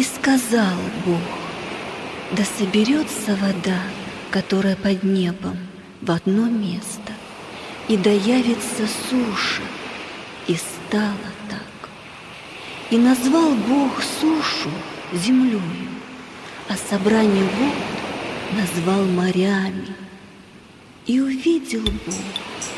сказал Бог: да соберется вода, которая под небом, в одно место, и да явится суша. И стало так. И назвал Бог сушу землею, а собрание вод назвал морями. И увидел Бог,